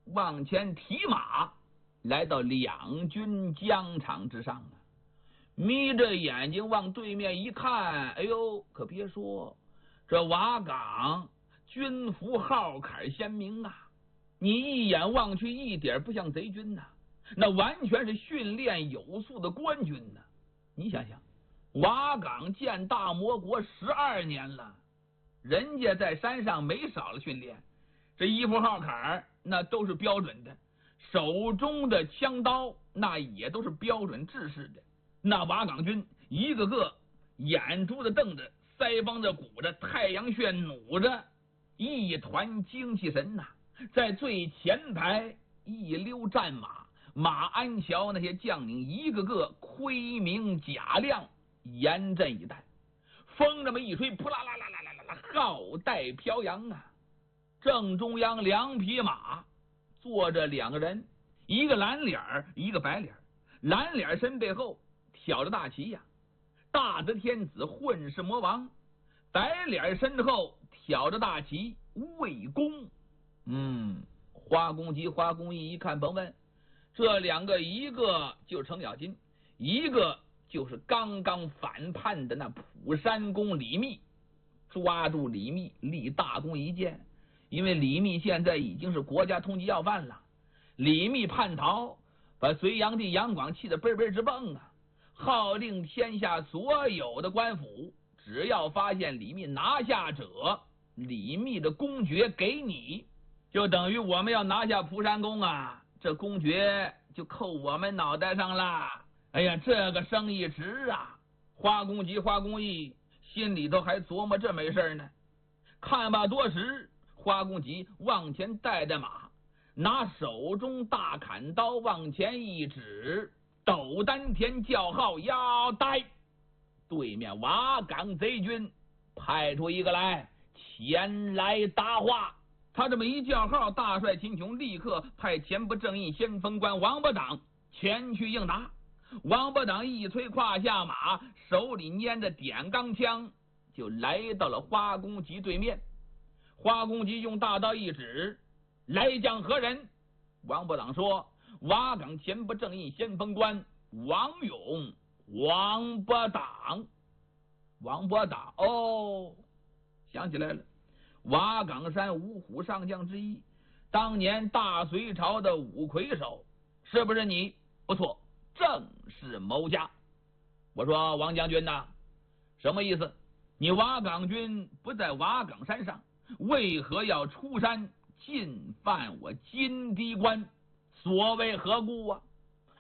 往前提马，来到两军疆场之上啊，眯着眼睛往对面一看，哎呦，可别说，这瓦岗军服号坎鲜明啊，你一眼望去一点不像贼军呐，那完全是训练有素的官军呐。你想想，瓦岗建大魔国12年了，人家在山上没少了训练，这衣服号坎那都是标准的，手中的枪刀那也都是标准制式的。那瓦岗军一个个眼珠子瞪着，腮帮子鼓着，太阳穴努着，一团精气神呐。在最前排一溜战马，马鞍桥那些将领一个个盔明甲亮，严阵以待。风这么一吹，扑啦啦啦啦啦啦，浩带飘扬啊！正中央2匹马坐着2个人，一个蓝脸一个白脸。蓝脸身背后挑着大旗呀，大德天子混世魔王；白脸身后挑着大旗魏公。花公吉、花公义一看甭问，这2个一个就是程咬金，一个就是刚刚反叛的那普山公李密。抓住李密立大功一件，因为李密现在已经是国家通缉要犯了。李密叛逃，把隋炀帝杨广气得倍倍直蹦啊，号令天下所有的官府，只要发现李密拿下者，李密的公爵给你，就等于我们要拿下蒲山公啊，这公爵就扣我们脑袋上了。哎呀，这个生意值啊！花公吉、花公义心里头还琢磨这没事呢。看罢多时，花公吉往前带着马，拿手中大砍刀往前一指，斗丹田叫号要带。对面瓦岗贼军派出一个来，前来答话。他这么一叫号，大帅秦琼立刻派前不正义先锋官王八党前去应答。王八党一催胯下马，手里拈着点钢枪，就来到了花公吉对面。花公吉用大刀一指，来将何人？王八党说，瓦岗前不正义先锋官王勇。王八党，王八党，想起来了，瓦岗山五虎上将之一，当年大隋朝的五魁首，是不是你？不错，正是某家。我说王将军呐，什么意思？你瓦岗军不在瓦岗山上，为何要出山进犯我金堤关？所谓何故啊？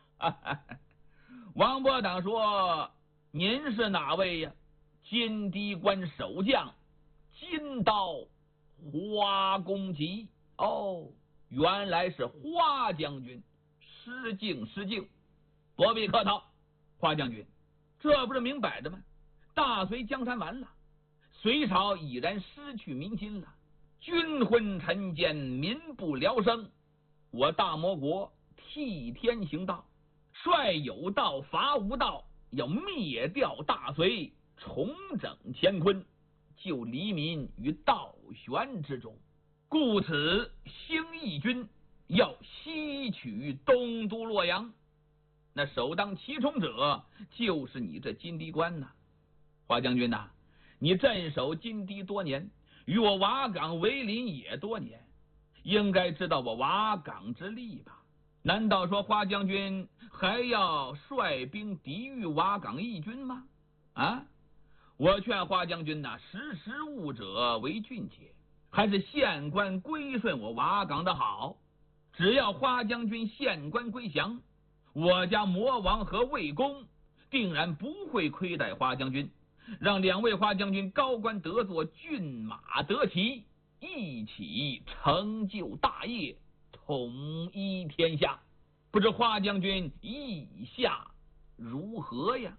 王八党说，您是哪位呀？金堤关守将金刀花公吉。原来是花将军，失敬失敬，不必客套。花将军，这不是明摆着吗？大隋江山完了，隋朝已然失去民心了，军昏臣奸，民不聊生。我大魔国替天行道，率有道伐无道，要灭掉大隋，重整乾坤，救黎民于倒悬之中。故此兴义军要西取东都洛阳，那首当其冲者就是你这金堤关呐。花将军呐，你镇守金堤多年，与我瓦岗为邻也多年，应该知道我瓦岗之力吧？难道说花将军还要率兵抵御瓦岗义军吗？我劝花将军呐，识时务者为俊杰，还是县官归顺我瓦岗的好。只要花将军县官归降，我家魔王和魏公定然不会亏待花将军，让2位花将军高官得坐，骏马得骑，一起成就大业，统一天下。不知花将军意下如何呀？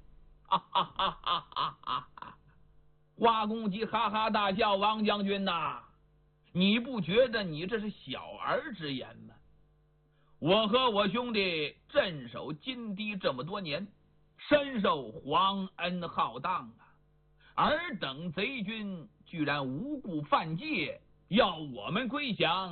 花公吉哈哈大笑，王将军呐，你不觉得你这是小儿之言吗？我和我兄弟镇守金堤这么多年，深受皇恩浩荡啊，尔等贼军居然无故犯戒，要我们归降，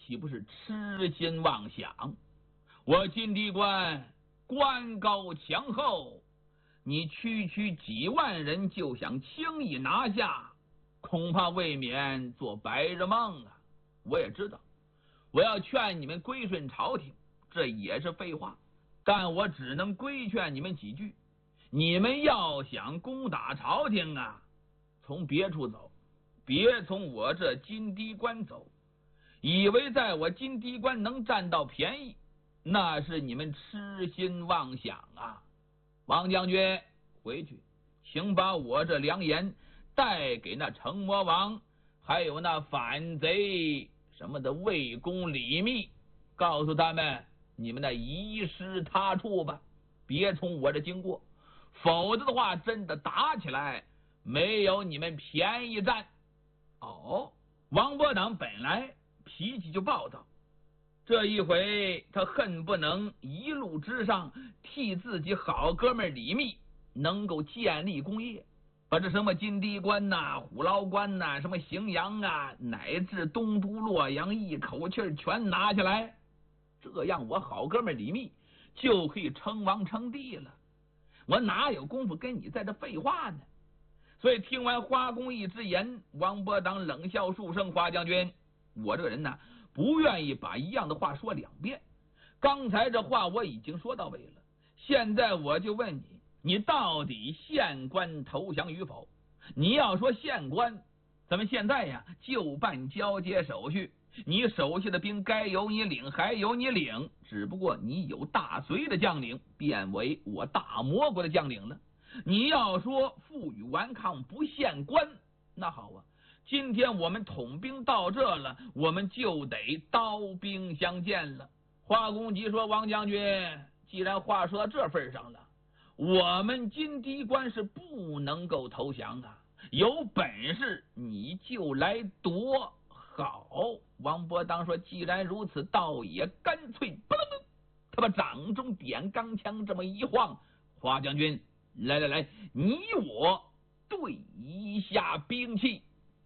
岂不是痴心妄想？我金地关官高墙厚，你区区几万人就想轻易拿下，恐怕未免做白日梦啊！我也知道，我要劝你们归顺朝廷，这也是废话，但我只能规劝你们几句：你们要想攻打朝廷啊，从别处走，别从我这金堤关走。以为在我金堤关能占到便宜，那是你们痴心妄想啊！王将军，回去，请把我这良言带给那成魔王，还有那反贼什么的魏公李密，告诉他们，你们那移师他处吧，别从我这经过，否则的话，真的打起来没有你们便宜占。哦，王伯党本来脾气就暴躁，这一回他恨不能一路之上替自己好哥们李密能够建立功业，把这什么金堤关呐、虎牢关呐、什么荥阳啊，乃至东都洛阳一口气全拿下来，这样我好哥们李密就可以称王称帝了。我哪有功夫跟你在这废话呢？所以听完花公义之言，王伯当冷笑数声：花将军，我这个人呢，不愿意把一样的话说两遍。刚才这话我已经说到位了，现在我就问你，你到底县官投降与否？你要说县官，咱们现在呀就办交接手续，你手下的兵该由你领还由你领，只不过你有大隋的将领变为我大魔国的将领了。你要说负隅顽抗不县官，那好啊，今天我们统兵到这了，我们就得刀兵相见了。华公吉说：王将军，既然话说到这份上了，我们金堤关是不能够投降啊，有本事你就来夺。好，王伯当说：既然如此，倒也干脆不能。他把掌中点钢枪这么一晃，华将军，来来来，你我对一下兵器。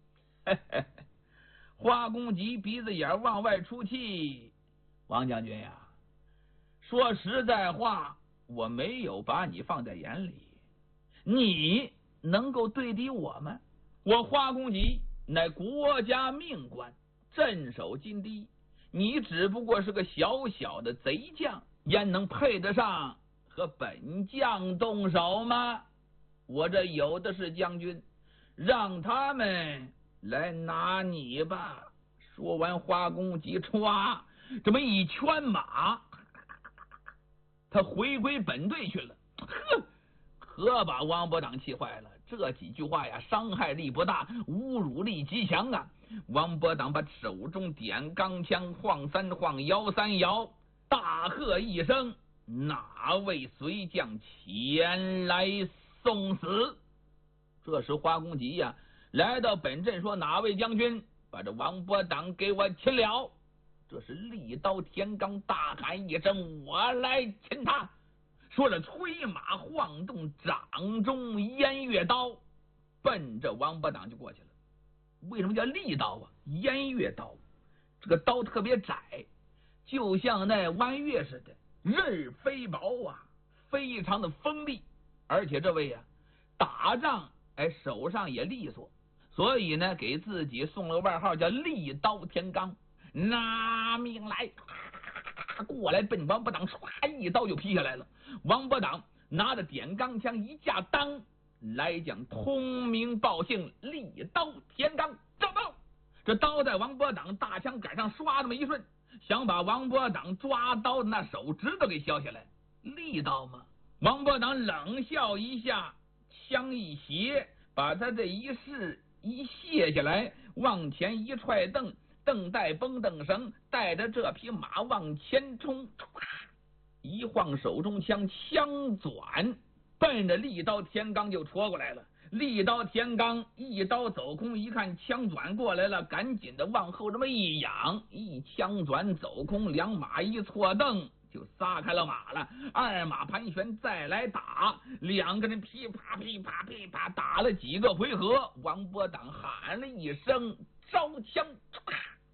花公吉鼻子眼往外出气：王将军呀，说实在话，我没有把你放在眼里，你能够对敌我吗？我花公吉乃国家命官，镇守金堤，你只不过是个小小的贼将，焉能配得上和本将动手吗？我这有的是将军，让他们来拿你吧。说完，花公吉歘这么一圈马，他回归本队去了。可把王伯党气坏了，这几句话呀，伤害力不大，侮辱力极强啊！王伯党把手中点钢枪晃三晃，摇三摇，大喝一声：哪位随将前来送死？这时花公吉呀来到本阵，说：哪位将军把这王伯党给我擒了？这是利刀田刚大喊一声：我来擒他！说着催马晃动掌中偃月刀，奔着王伯党就过去了。为什么叫利刀啊？偃月刀，这个刀特别窄，就像那弯月似的，刃非薄啊，非常的锋利。而且这位啊打仗手上也利索，所以呢给自己送了个外号叫利刀田刚。拿命来！过来奔王伯党，唰一刀就劈下来了。王伯党拿着点钢枪一架，当来将通名报姓利刀田刚找到。这刀在王伯党大枪杆上刷那么一瞬，想把王伯党抓刀的那手指头给削下来。利刀吗？王伯党冷笑一下，枪一斜，把他这一试一卸下来，往前一踹蹬，蹬带绷蹬绳，带着这匹马往前冲，一晃手中枪，枪转奔着利刀田刚就戳过来了。利刀田刚一刀走空，一看枪转过来了，赶紧的往后这么一仰，一枪转走空，两马一错蹬就撒开了马了。二马盘旋再来打，两个人噼啪噼啪噼啪打了几个回合。王伯党喊了一声招枪，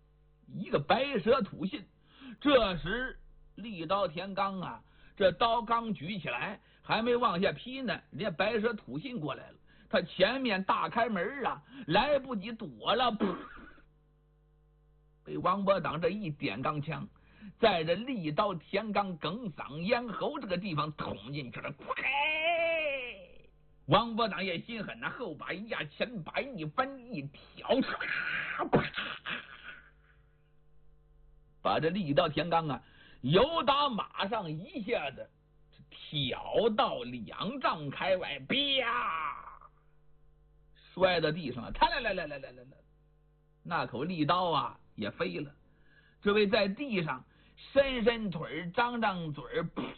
一个白蛇吐信。这时利刀田刚啊，这刀刚举起来，还没往下劈呢，人家白蛇吐信过来了。他前面大开门啊，来不及躲了，被王伯党这一点钢枪，在这利刀田刚哽嗓咽喉这个地方捅进去了。王伯党也心狠呐，后把一压，前把一翻一挑，把这利刀田刚啊由打马上一下子挑到2丈开外，啪，摔到地上了。来，那口利刀啊也飞了。这位在地上伸伸腿，张张嘴，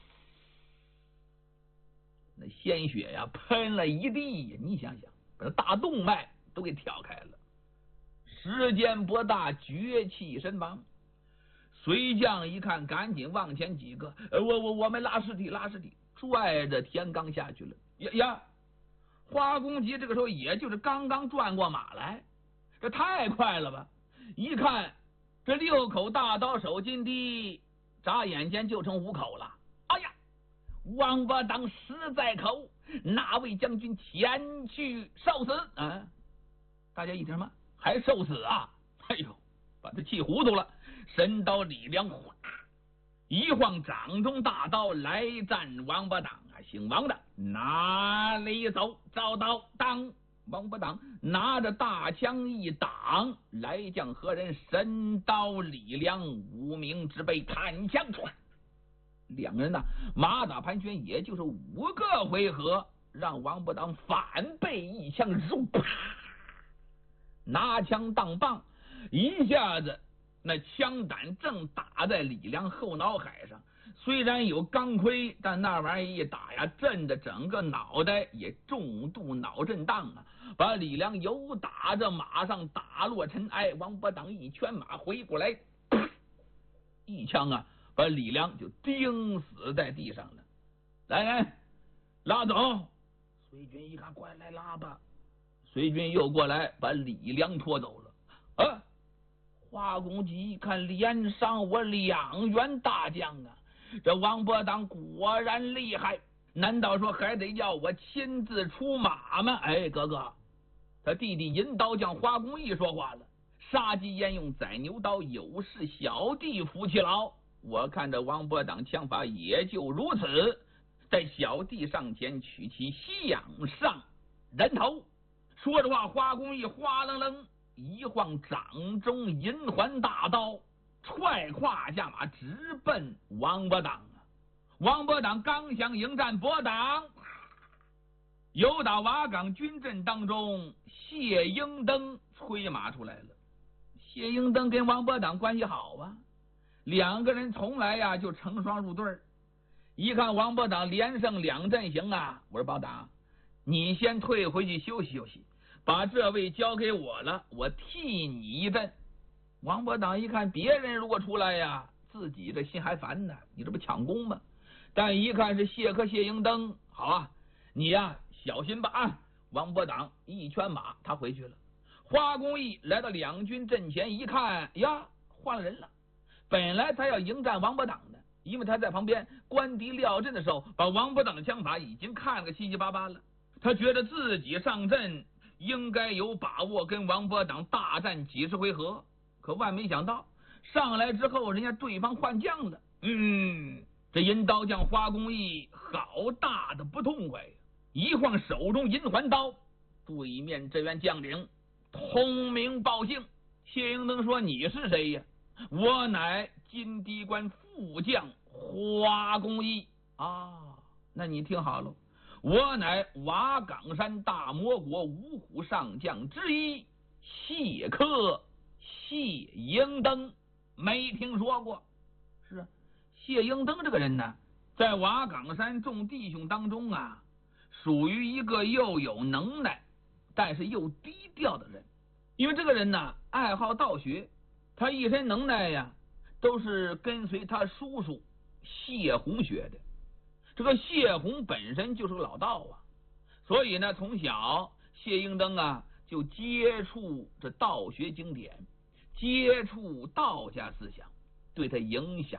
那鲜血呀喷了一地呀！你想想，把大动脉都给挑开了。时间不大，绝气身亡。随将一看，赶紧往前几个，我们拉尸体，拽着田刚下去了。呀，花公吉这个时候也就是刚刚转过马来，这太快了吧！一看这6口大刀手金堤，眨眼间就成5口了。哎呀，王八党死在口，哪位将军前去受死？啊！大家一听什么？还受死啊？哎呦，把他气糊涂了。神刀李良一晃掌中大刀来战王八党啊！姓王的哪里走？照刀当！王八党拿着大枪一挡，来将何人？神刀李良无名之辈砍枪穿。两个人呢，马打盘旋，也就是5个回合，让王八党反背一枪，啪，拿枪当棒，一下子那枪胆正打在李良后脑海上。虽然有钢盔，但那玩意一打呀，震的整个脑袋也重度脑震荡啊，把李良由打着马上打落尘埃。王八党一圈马回过来，一枪啊，把李良就钉死在地上了。来，拉走！随军一看，快来拉吧！随军又过来，把李良拖走了。啊！花公吉一看，连伤我2员大将啊！这王八党果然厉害，难道说还得要我亲自出马吗？哎，哥哥，他弟弟银刀将花公义说话了：杀鸡焉用宰牛刀，有事小弟扶其劳。我看这王八党枪法也就如此，待小弟上前取其项上人头。说着话，花公义哗楞楞一晃掌中银环大刀，踹胯下马，直奔王八党啊！王八党刚想迎战，拨挡，由打瓦岗军阵当中，谢英登催马出来了。谢英登跟王八党关系好啊，2个人从来呀就成双入对。一看王八党连胜2阵型啊，我说包党，你先退回去休息休息，把这位交给我了，我替你一阵。王八党一看别人如果出来呀，自己这心还烦呢，你这不抢功吗？但一看是谢英登，好啊，你呀小心吧啊！王八党一圈马，他回去了。花公义来到2军阵前一看呀，换了人了。本来他要迎战王八党的，因为他在旁边观敌料阵的时候，把王八党的枪法已经看了个七七八八了。他觉得自己上阵应该有把握跟王八党大战几十回合，可万没想到上来之后，人家对方换将了。这银刀将花公义好大的不痛快，一晃手中银环刀，对面这员将领通名报姓。谢英登说：“你是谁呀？”我乃金堤关副将花公义啊。那你听好了，我乃瓦岗山大魔国5虎上将之一谢客谢英登，没听说过。是啊，谢英登这个人呢，在瓦岗山众弟兄当中啊，属于一个又有能耐但是又低调的人。因为这个人呢爱好道学，他一身能耐呀都是跟随他叔叔谢洪学的。这个谢洪本身就是个老道啊，所以呢从小谢英登啊就接触这道学经典， 接触道家思想，对他影响